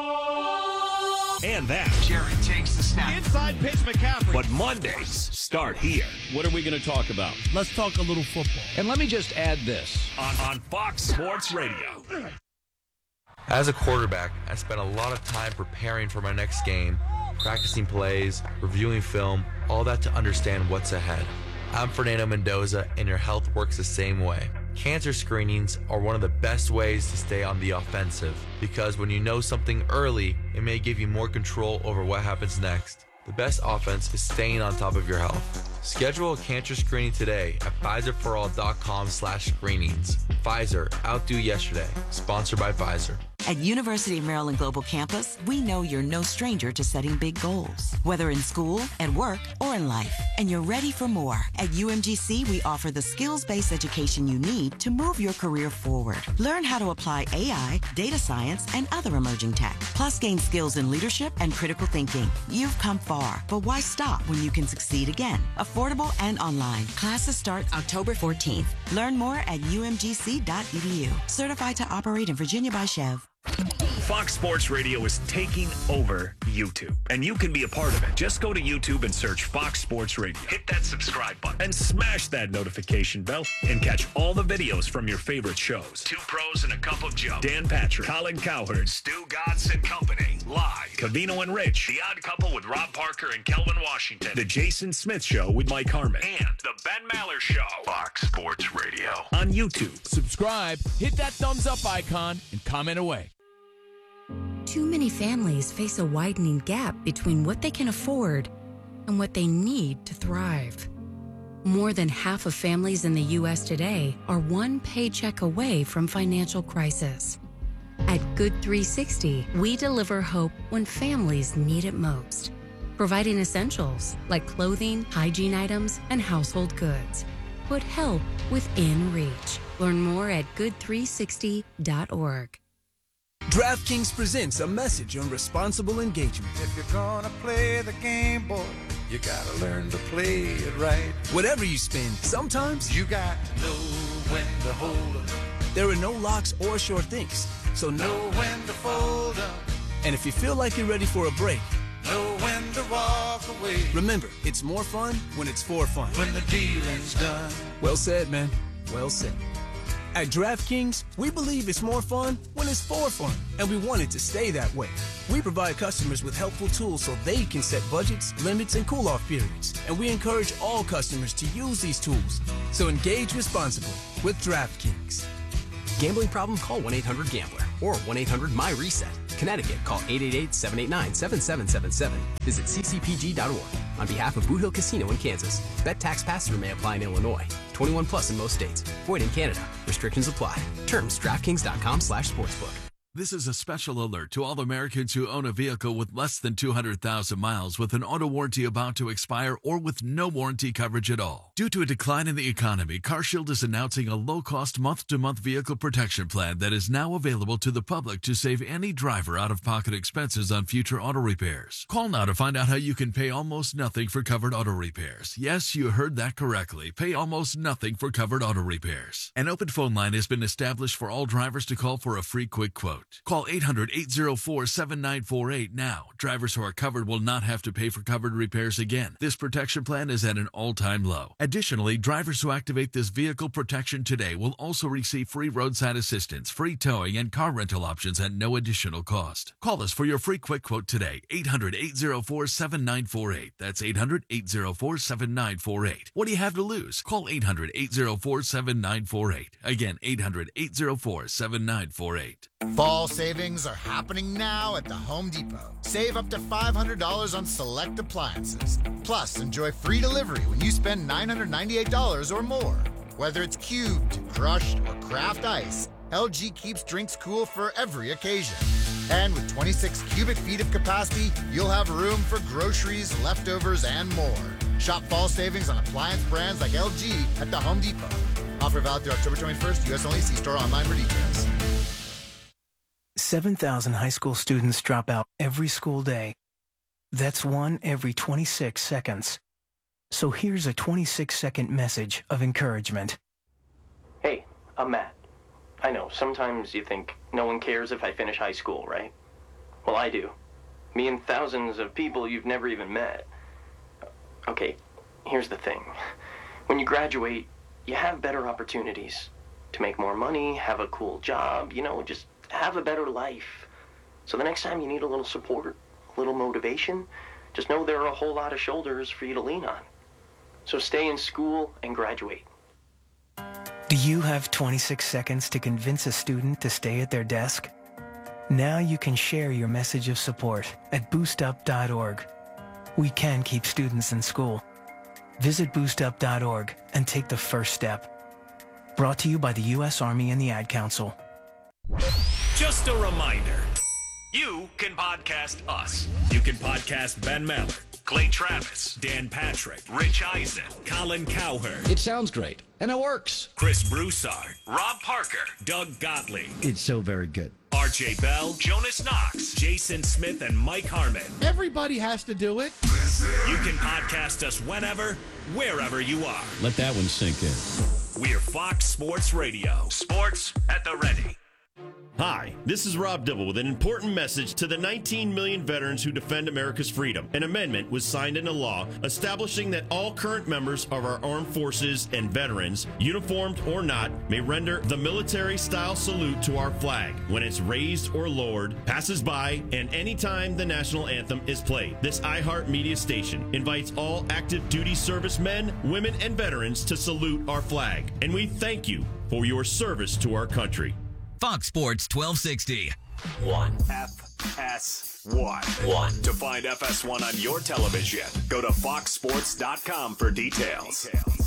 And that. Jerry takes the snap. Inside pitch, McCaffrey. But Mondays start here. What are we going to talk about? Let's talk a little football. And let me just add this. On Fox Sports Radio. As a quarterback, I spent a lot of time preparing for my next game, practicing plays, reviewing film, all that to understand what's ahead. I'm Fernando Mendoza, and your health works the same way. Cancer screenings are one of the best ways to stay on the offensive, because when you know something early, it may give you more control over what happens next. The best offense is staying on top of your health. Schedule a cancer screening today at PfizerForAll.com/screenings. Pfizer, outdo yesterday. Sponsored by Pfizer. At University of Maryland Global Campus, we know you're no stranger to setting big goals, whether in school, at work, or in life, and you're ready for more. At UMGC, we offer the skills-based education you need to move your career forward. Learn how to apply AI, data science, and other emerging tech, plus gain skills in leadership and critical thinking. You've come far, but why stop when you can succeed again? Affordable and online. Classes start October 14th. Learn more at umgc.edu. Certified to operate in Virginia by Chev. Fox Sports Radio is taking over YouTube, and you can be a part of it. Just go to YouTube and search Fox Sports Radio. Hit that subscribe button and smash that notification bell and catch all the videos from your favorite shows. Two Pros and a Cup of Joe. Dan Patrick, Colin Cowherd, Stu Godson Company, live. Cavino and Rich, The Odd Couple with Rob Parker and Kelvin Washington. The Jason Smith Show with Mike Harmon. And The Ben Maller Show. Fox Sports Radio. On YouTube. Subscribe, hit that thumbs up icon, and comment away. Too many families face a widening gap between what they can afford and what they need to thrive. More than half of families in the U.S. today are one paycheck away from financial crisis. At Good 360, we deliver hope when families need it most, providing essentials like clothing, hygiene items, and household goods. Put help within reach Learn more at good360.org. DraftKings presents a message on responsible engagement. If you're gonna play the game, boy, you gotta learn to play it right. Whatever you spend, sometimes you got to know when to hold 'em. There are no locks or sure things, so know when to fold 'em. And if you feel like you're ready for a break, know when to walk away. Remember, it's more fun when it's for fun. When the dealing's done. Well said, man. Well said. At DraftKings, we believe it's more fun when it's for fun, and we want it to stay that way. We provide customers with helpful tools so they can set budgets, limits, and cool-off periods, and we encourage all customers to use these tools. So engage responsibly with DraftKings. Gambling problem? Call 1-800-GAMBLER or 1-800-MY-RESET. Connecticut, call 888-789-7777. Visit ccpg.org. On behalf of Boot Hill Casino in Kansas, bet tax pass-through may apply in Illinois. 21 plus in most states. Void in Canada. Restrictions apply. Terms, DraftKings.com/sportsbook. This is a special alert to all Americans who own a vehicle with less than 200,000 miles with an auto warranty about to expire or with no warranty coverage at all. Due to a decline in the economy, CarShield is announcing a low-cost month-to-month vehicle protection plan that is now available to the public to save any driver out-of-pocket expenses on future auto repairs. Call now to find out how you can pay almost nothing for covered auto repairs. Yes, you heard that correctly. Pay almost nothing for covered auto repairs. An open phone line has been established for all drivers to call for a free quick quote. Call 800-804-7948 now. Drivers who are covered will not have to pay for covered repairs again. This protection plan is at an all-time low. Additionally, drivers who activate this vehicle protection today will also receive free roadside assistance, free towing, and car rental options at no additional cost. Call us for your free quick quote today. 800-804-7948. That's 800-804-7948. What do you have to lose? Call 800-804-7948. Again, 800-804-7948. Fall savings are happening now at the Home Depot. Save up to $500 on select appliances. Plus, enjoy free delivery when you spend $998 or more. Whether it's cubed, crushed, or craft ice, LG keeps drinks cool for every occasion. And with 26 cubic feet of capacity, you'll have room for groceries, leftovers, and more. Shop fall savings on appliance brands like LG at the Home Depot. Offer valid through October 21st, U.S. only. See store online for details. 7,000 high school students drop out every school day. That's one every 26 seconds. So here's a 26-second message of encouragement. Hey, I'm Matt. I know, sometimes you think no one cares if I finish high school, right? Well, I do. Me and thousands of people you've never even met. Okay, here's the thing. When you graduate, you have better opportunities to make more money, have a cool job, just have a better life. So the next time you need a little support, a little motivation, just know there are a whole lot of shoulders for you to lean on. So stay in school and graduate. Do you have 26 seconds to convince a student to stay at their desk? Now you can share your message of support at boostup.org. We can keep students in school. Visit boostup.org and take the first step. Brought to you by the U.S. Army and the Ad Council. Just a reminder, you can podcast us. You can podcast Ben Maller, Clay Travis, Dan Patrick, Rich Eisen, Colin Cowherd. It sounds great, and it works. Chris Broussard, Rob Parker, Doug Gottlieb. It's so very good. RJ Bell, Jonas Knox, Jason Smith, and Mike Harmon. Everybody has to do it. You can podcast us whenever, wherever you are. Let that one sink in. We're Fox Sports Radio. Sports at the ready. Hi, this is Rob Dibble with an important message to the 19 million veterans who defend America's freedom. An amendment was signed into law establishing that all current members of our armed forces and veterans, uniformed or not, may render the military-style salute to our flag when it's raised or lowered, passes by, and anytime the national anthem is played. This iHeart Media station invites all active duty servicemen, women, and veterans to salute our flag. And we thank you for your service to our country. Fox Sports 1260. FS1. To find FS1 on your television, go to foxsports.com for details.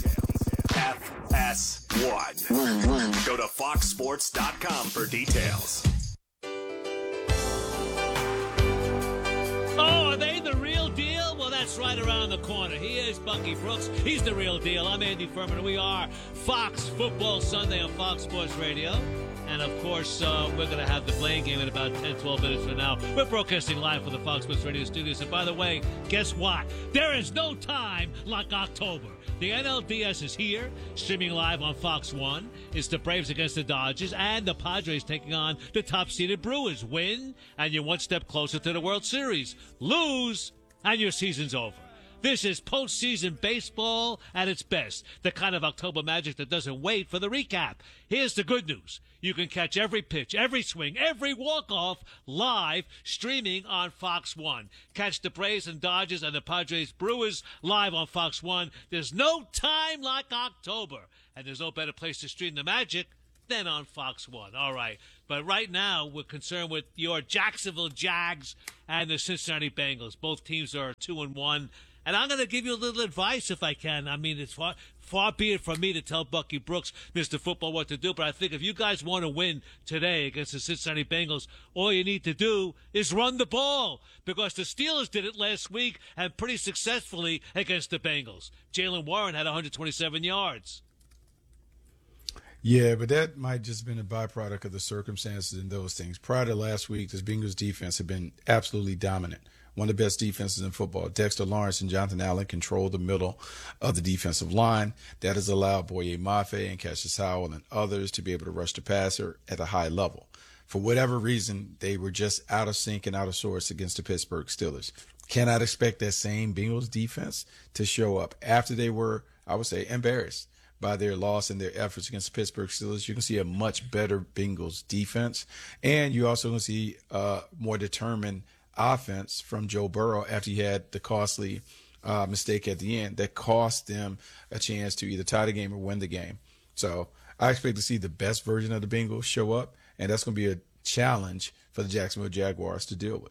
FS1. Go to foxsports.com for details. Oh, are they the real deal? Well, that's right around the corner. He is Bucky Brooks. He's the real deal. I'm Andy Furman. We are Fox Football Sunday on Fox Sports Radio. And, of course, we're going to have the playing game in about 10, 12 minutes from now. We're broadcasting live from the Fox Sports Radio studios. And, by the way, guess what? There is no time like October. The NLDS is here, streaming live on Fox 1. It's the Braves against the Dodgers and the Padres taking on the top-seeded Brewers. Win, and you're one step closer to the World Series. Lose, and your season's over. This is postseason baseball at its best, the kind of October magic that doesn't wait for the recap. Here's the good news. You can catch every pitch, every swing, every walk-off live streaming on Fox 1. Catch the Braves and Dodgers and the Padres Brewers live on Fox 1. There's no time like October, and there's no better place to stream the magic than on Fox 1. All right, but right now we're concerned with your Jacksonville Jags and the Cincinnati Bengals. Both teams are 2-1. And I'm going to give you a little advice if I can. I mean, it's far be it from me to tell Bucky Brooks, Mr. Football, what to do. But I think if you guys want to win today against the Cincinnati Bengals, all you need to do is run the ball. Because the Steelers did it last week and pretty successfully against the Bengals. Jaylen Warren had 127 yards. Yeah, but that might just been a byproduct of the circumstances and those things. Prior to last week, this Bengals defense had been absolutely dominant. One of the best defenses in football. Dexter Lawrence and Jonathan Allen control the middle of the defensive line. That has allowed Boye Mafe and Cassius Howell and others to be able to rush the passer at a high level. For whatever reason, they were just out of sync and out of sorts against the Pittsburgh Steelers. Cannot expect that same Bengals defense to show up after they were, I would say, embarrassed by their loss and their efforts against the Pittsburgh Steelers. You can see a much better Bengals defense. And you also can see more determined offense from Joe Burrow after he had the costly mistake at the end that cost them a chance to either tie the game or win the game. So I expect to see the best version of the Bengals show up, and that's going to be a challenge for the Jacksonville Jaguars to deal with.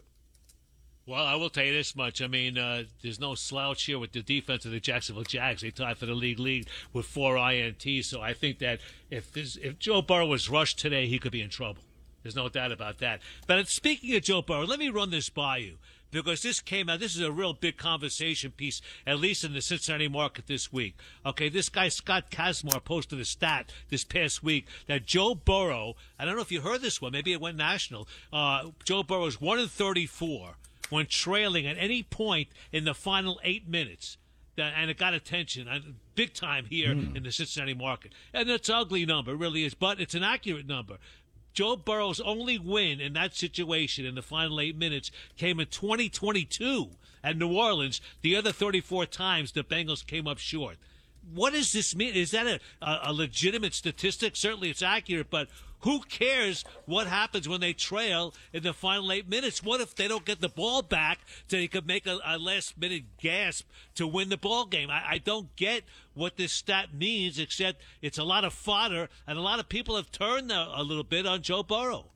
Well, I will tell you this much. I mean, there's no slouch here with the defense of the Jacksonville Jags. They tied for the league with 4 INTs. So I think that if Joe Burrow was rushed today, he could be in trouble. There's no doubt about that. But speaking of Joe Burrow, let me run this by you, because this came out. This is a real big conversation piece, at least in the Cincinnati market this week. Okay, this guy Scott Kazmar posted a stat this past week that Joe Burrow, I don't know if you heard this one, maybe it went national, Joe Burrow is 1-34 when trailing at any point in the final 8 minutes. And it got attention big time here in the Cincinnati market. And it's an ugly number, it really is, but it's an accurate number. Joe Burrow's only win in that situation in the final 8 minutes came in 2022 at New Orleans. The other 34 times the Bengals came up short. What does this mean? Is that a legitimate statistic? Certainly it's accurate, but who cares what happens when they trail in the final 8 minutes? What if they don't get the ball back so they could make a last-minute gasp to win the ball game? I don't get what this stat means, except it's a lot of fodder, and a lot of people have turned a little bit on Joe Burrow.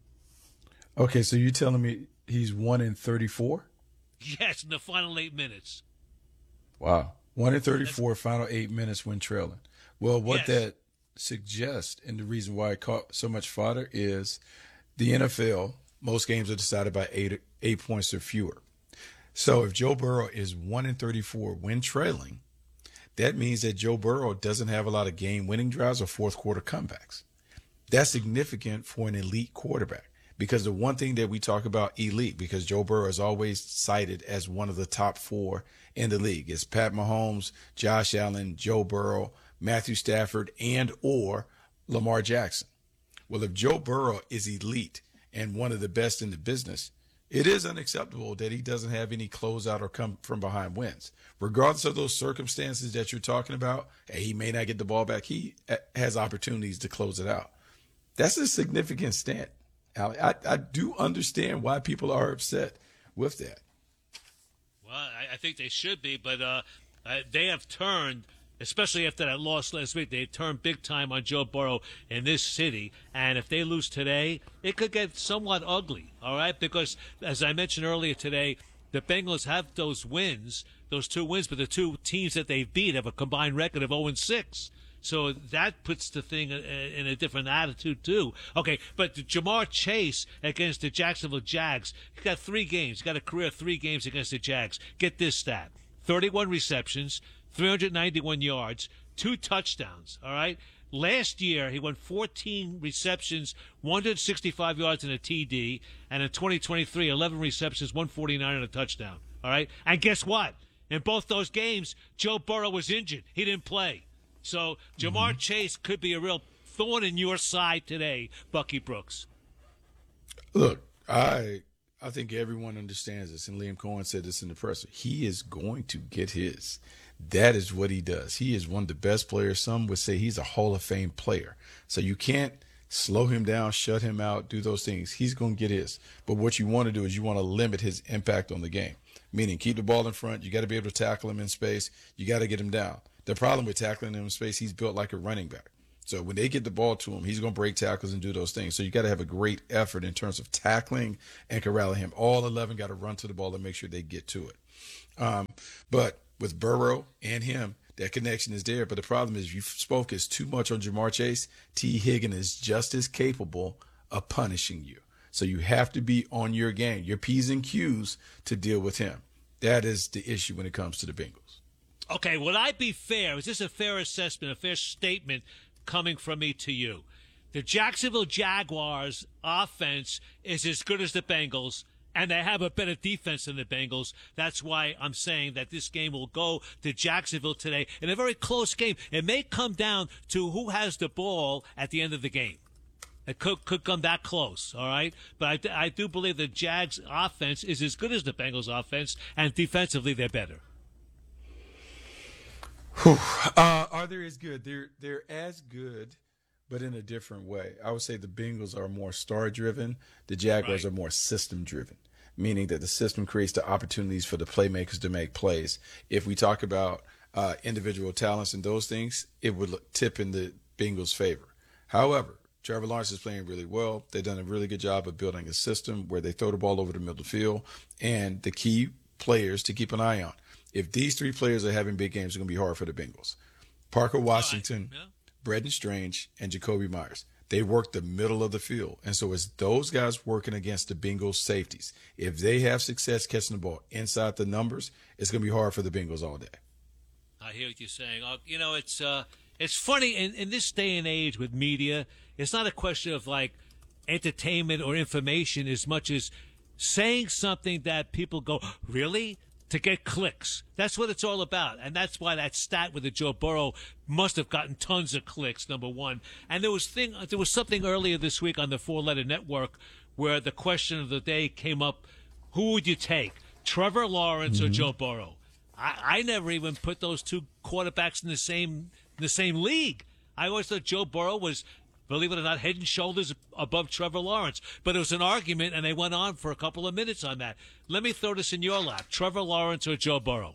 Okay, so you're telling me he's 1-34? Yes, in the final 8 minutes. Wow. 1-34 final 8 minutes when trailing. Well, what that suggests, and the reason why it caught so much fodder, is the NFL, most games are decided by 8 points or fewer. So if Joe Burrow is 1-34 when trailing, that means that Joe Burrow doesn't have a lot of game-winning drives or fourth-quarter comebacks. That's significant for an elite quarterback, because the one thing that we talk about elite, because Joe Burrow is always cited as one of the top 4 in the league. It's Pat Mahomes, Josh Allen, Joe Burrow, Matthew Stafford, and or Lamar Jackson. Well, if Joe Burrow is elite and one of the best in the business, it is unacceptable that he doesn't have any closeout or come from behind wins. Regardless of those circumstances that you're talking about, he may not get the ball back. He has opportunities to close it out. That's a significant stat. I do understand why people are upset with that. Well, I think they should be, but they have turned, especially after that loss last week, they turned big time on Joe Burrow in this city. And if they lose today, it could get somewhat ugly, all right? Because, as I mentioned earlier today, the Bengals have those wins, those 2 wins, but the 2 teams that they beat have a combined record of 0-6. So that puts the thing in a different attitude, too. Okay, but Jamar Chase against the Jacksonville Jags, he got 3 games. He got a career 3 games against the Jags. Get this stat. 31 receptions, 391 yards, 2 touchdowns, all right? Last year, he went 14 receptions, 165 yards and a TD, and in 2023, 11 receptions, 149 and a touchdown, all right? And guess what? In both those games, Joe Burrow was injured. He didn't play. So Jamar Chase could be a real thorn in your side today, Bucky Brooks. Look, I think everyone understands this, and Liam Cohen said this in the presser. He is going to get his. That is what he does. He is one of the best players. Some would say he's a Hall of Fame player. So you can't slow him down, shut him out, do those things. He's going to get his. But what you want to do is you want to limit his impact on the game, meaning keep the ball in front. You got to be able to tackle him in space. You got to get him down. The problem with tackling him in space, he's built like a running back. So when they get the ball to him, he's going to break tackles and do those things. So you got to have a great effort in terms of tackling and corralling him. All 11 got to run to the ball and make sure they get to it. But with Burrow and him, that connection is there. But the problem is you focus too much on Jamar Chase. T. Higgins is just as capable of punishing you. So you have to be on your game, your P's and Q's to deal with him. That is the issue when it comes to the Bengals. Okay, would I be fair? Is this a fair assessment, a fair statement coming from me to you? The Jacksonville Jaguars offense is as good as the Bengals, and they have a better defense than the Bengals. That's why I'm saying that this game will go to Jacksonville today in a very close game. It may come down to who has the ball at the end of the game. It could come that close, all right? But I do believe the Jags offense is as good as the Bengals offense, and defensively they're better. Are they as good? They're as good, but in a different way. I would say the Bengals are more star-driven. The Jaguars are more system-driven, meaning that the system creates the opportunities for the playmakers to make plays. If we talk about individual talents and those things, it would tip in the Bengals' favor. However, Trevor Lawrence is playing really well. They've done a really good job of building a system where they throw the ball over the middle of the field, and the key players to keep an eye on. If these three players are having big games, it's going to be hard for the Bengals. Parker Washington, Brendan Strange, and Jacoby Myers. They work the middle of the field. And so it's those guys working against the Bengals safeties. If they have success catching the ball inside the numbers, it's going to be hard for the Bengals all day. I hear what you're saying. You know, it's funny in this day and age with media, it's not a question of like entertainment or information as much as saying something that people go, really? To get clicks. That's what it's all about. And that's why that stat with the Joe Burrow must have gotten tons of clicks, number one. And there was something earlier this week on the Four Letter Network where the question of the day came up, who would you take, Trevor Lawrence or Joe Burrow? I never even put those two quarterbacks in the same league. I always thought Joe Burrow was, believe it or not, head and shoulders above Trevor Lawrence. But it was an argument, and they went on for a couple of minutes on that. Let me throw this in your lap. Trevor Lawrence or Joe Burrow?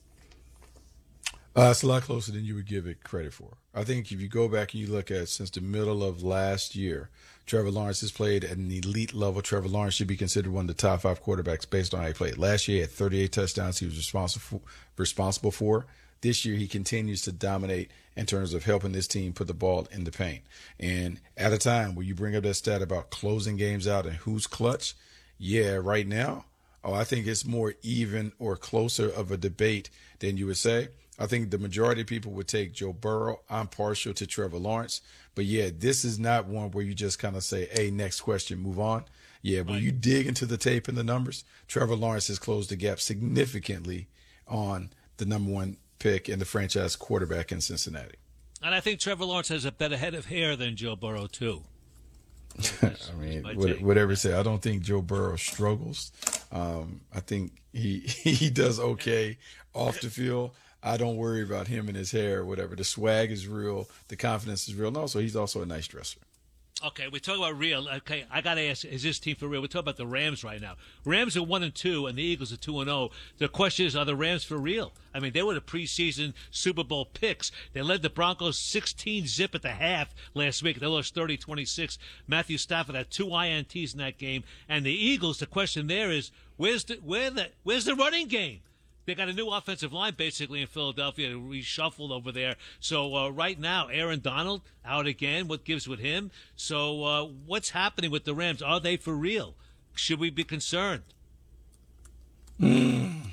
It's a lot closer than you would give it credit for. I think if you go back and you look at since the middle of last year, Trevor Lawrence has played at an elite level. Trevor Lawrence should be considered one of the top 5 quarterbacks based on how he played. Last year, he had 38 touchdowns he was responsible for. This year, he continues to dominate in terms of helping this team put the ball in the paint. And at a time where you bring up that stat about closing games out and who's clutch, yeah, right now, I think it's more even or closer of a debate than you would say. I think the majority of people would take Joe Burrow. I'm partial to Trevor Lawrence. But, yeah, this is not one where you just kind of say, hey, next question, move on. Yeah, when you dig into the tape and the numbers, Trevor Lawrence has closed the gap significantly on the number one pick and the franchise quarterback in Cincinnati. And I think Trevor Lawrence has a better head of hair than Joe Burrow, too. I mean, whatever you say, I don't think Joe Burrow struggles. I think he does okay off the field. I don't worry about him and his hair or whatever. The swag is real. The confidence is real. And also, he's also a nice dresser. Okay, we talk about real. Okay, I got to ask, is this team for real? We're talking about the Rams right now. Rams are 1-2, and the Eagles are 2-0. The question is, are the Rams for real? I mean, they were the preseason Super Bowl picks. They led the Broncos 16-zip at the half last week. They lost 30-26. Matthew Stafford had 2 INTs in that game. And the Eagles, the question there is, where's the running game? They got a new offensive line basically in Philadelphia, reshuffled over there. So right now, Aaron Donald out again. What gives with him? So what's happening with the Rams? Are they for real? Should we be concerned?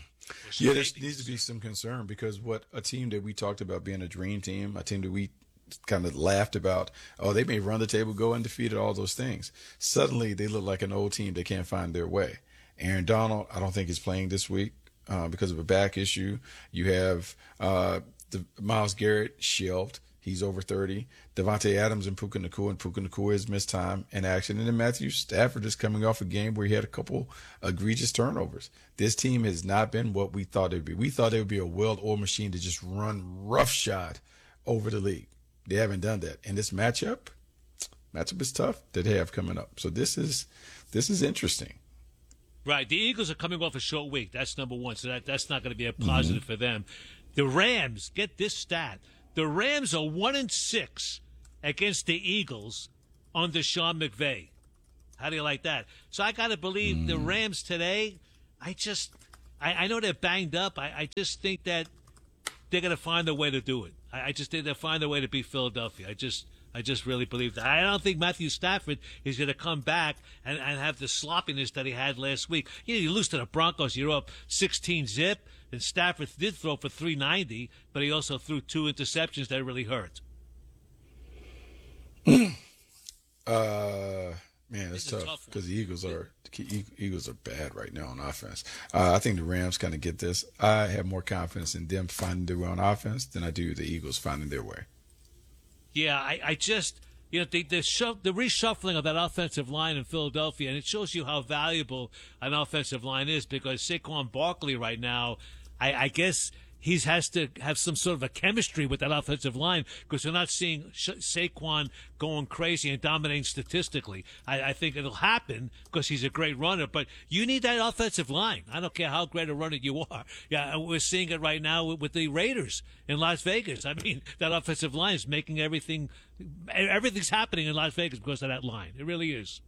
Yeah, there needs to be some concern because what a team that we talked about being a dream team, a team that we kind of laughed about, oh, they may run the table, go undefeated, all those things. Suddenly they look like an old team that can't find their way. Aaron Donald, I don't think is playing this week because of a back issue. You have the Myles Garrett shelved. He's over 30. Devontae Adams and Puka Nacua has missed time in action. And then Matthew Stafford is coming off a game where he had a couple egregious turnovers. This team has not been what we thought it would be. We thought it would be a well-oiled machine to just run roughshod over the league. They haven't done that. And this matchup is tough that they have coming up. So this is interesting. Right. The Eagles are coming off a short week. That's number one. So that's not going to be a positive for them. The Rams, get this stat. The Rams are 1-6 against the Eagles under Sean McVay. How do you like that? So I got to believe the Rams today, I know they're banged up. I just think that they're going to find a way to do it. I just think they'll find a way to beat Philadelphia. I just really believe that. I don't think Matthew Stafford is going to come back and have the sloppiness that he had last week. You lose to the Broncos, you're up 16-0. And Stafford did throw for 390, but he also threw 2 interceptions that really hurt. Man, it's tough because the Eagles are bad right now on offense. I think the Rams kind of get this. I have more confidence in them finding their way on offense than I do the Eagles finding their way. Yeah, I just the reshuffling of that offensive line in Philadelphia, and it shows you how valuable an offensive line is because Saquon Barkley right now, I guess he has to have some sort of a chemistry with that offensive line because we're not seeing Saquon going crazy and dominating statistically. I think it'll happen because he's a great runner, but you need that offensive line. I don't care how great a runner you are. Yeah, we're seeing it right now with the Raiders in Las Vegas. I mean, that offensive line is making everything's happening in Las Vegas because of that line. It really is.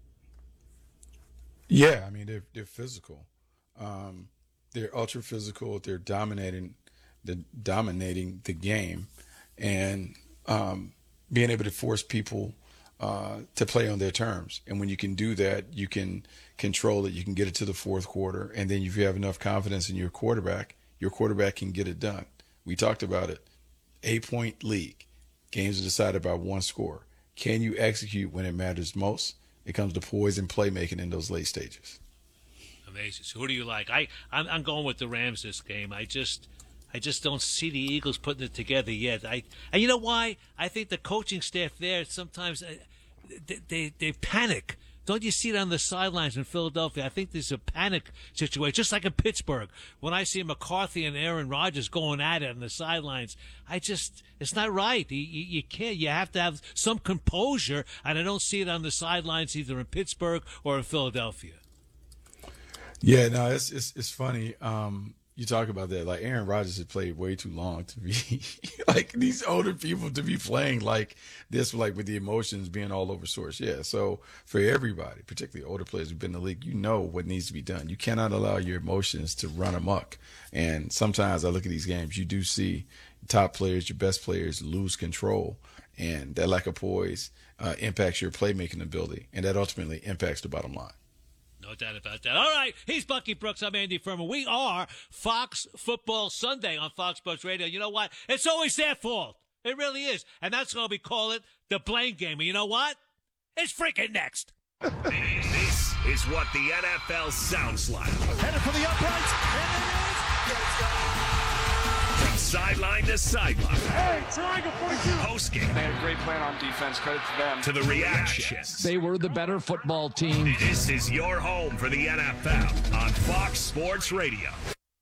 Yeah, I mean, they're physical. They're ultra physical. They're dominating the game and being able to force people to play on their terms. And when you can do that, you can control it. You can get it to the fourth quarter. And then if you have enough confidence in your quarterback can get it done. We talked about it. 8-point league. Games are decided by one score. Can you execute when it matters most? It comes to poise and playmaking in those late stages. Amazing. So who do you like? I'm going with the Rams this game. I just don't see the Eagles putting it together yet. And you know why? I think the coaching staff there sometimes they panic. Don't you see it on the sidelines in Philadelphia? I think there's a panic situation, just like in Pittsburgh. When I see McCarthy and Aaron Rodgers going at it on the sidelines, it's not right. You can't. You have to have some composure, and I don't see it on the sidelines either in Pittsburgh or in Philadelphia. Yeah, no, it's funny. You talk about that. Like Aaron Rodgers has played way too long to be like these older people to be playing like this, like with the emotions being all over source. Yeah. So for everybody, particularly older players who've been in the league, you know what needs to be done. You cannot allow your emotions to run amok. And sometimes I look at these games, you do see top players, your best players lose control, and that lack of poise impacts your playmaking ability, and that ultimately impacts the bottom line. No doubt about that. All right, he's Bucky Brooks. I'm Andy Furman. We are Fox Football Sunday on Fox Sports Radio. You know what? It's always their fault. It really is. And that's why we call it the blame game. And you know what? It's freaking next. This is what the NFL sounds like. Headed for the uprights. And it is. From sideline to sideline. Hey, triangle 42. Post-game. They had a great plan on defense. Credit to them. To the reactions. They were the better football team. This is your home for the NFL on Fox Sports Radio.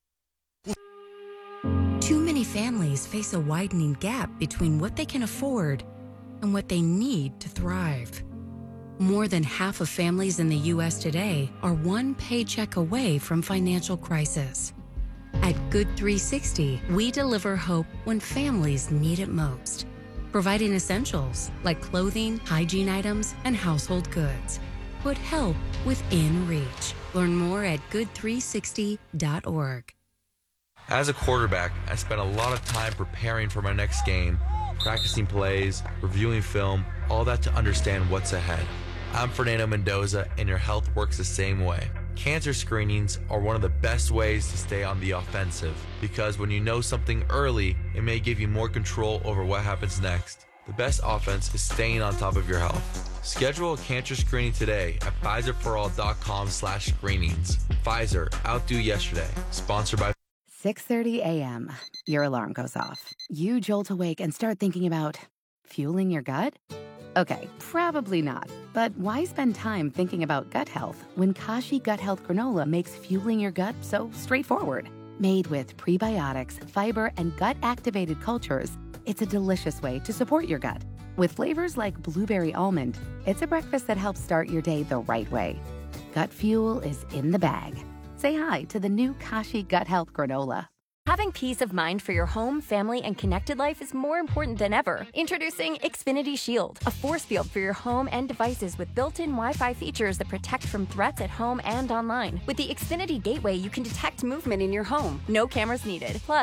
Too many families face a widening gap between what they can afford and what they need to thrive. More than half of families in the U.S. today are one paycheck away from financial crisis. At Good 360, we deliver hope when families need it most, providing essentials like clothing, hygiene items, and household goods. Put help within reach. Learn more at good360.org. As a quarterback, I spent a lot of time preparing for my next game, practicing plays, reviewing film, all that to understand what's ahead. I'm Fernando Mendoza, and your health works the same way. Cancer screenings are one of the best ways to stay on the offensive because when you know something early, it may give you more control over what happens next. The best offense is staying on top of your health. Schedule a cancer screening today at PfizerForAll.com/screenings. Pfizer, outdo yesterday. Sponsored by 6:30 a.m. Your alarm goes off. You jolt awake and start thinking about fueling your gut? Okay, probably not. But why spend time thinking about gut health when Kashi Gut Health Granola makes fueling your gut so straightforward? Made with prebiotics, fiber, and gut-activated cultures, it's a delicious way to support your gut. With flavors like blueberry almond, it's a breakfast that helps start your day the right way. Gut fuel is in the bag. Say hi to the new Kashi Gut Health Granola. Having peace of mind for your home, family, and connected life is more important than ever. Introducing Xfinity Shield, a force field for your home and devices with built-in Wi-Fi features that protect from threats at home and online. With the Xfinity Gateway, you can detect movement in your home. No cameras needed. Plus,